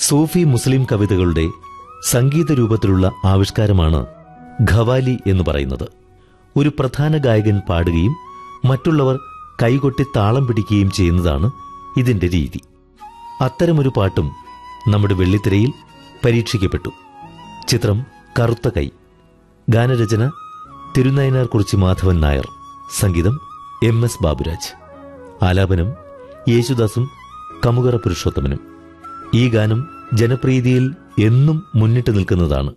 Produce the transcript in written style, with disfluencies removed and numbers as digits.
സൂഫി മുസ്ലിം കവിതകളുടെ സംഗീത രൂപത്തിലുള്ള ആവിഷ്കാരമാണ് ഖവാലി എന്ന് പറയുന്നത്. ഒരു പ്രധാന ഗായകൻ പാടുകയും മറ്റുള്ളവർ കൈകൊട്ടി താളം പിടിക്കുകയും ചെയ്യുന്നതാണ് ഇതിന്റെ രീതി. അത്തരമൊരു പാട്ടും നമ്മുടെ വെള്ളിത്തിരയിൽ പരീക്ഷിക്കപ്പെട്ടു. ചിത്രം കറുത്ത കൈ. ഗാനരചന തിരുനയനാർ കുറിച്ചി മാധവൻ നായർ. സംഗീതം MS ബാബുരാജ്. ആലാപനം യേശുദാസും കമുകറ പുരുഷോത്തമനും. ഈ ഗാനം ജനപ്രീതിയിൽ എന്നും മുന്നിട്ട് നിൽക്കുന്നതാണ്.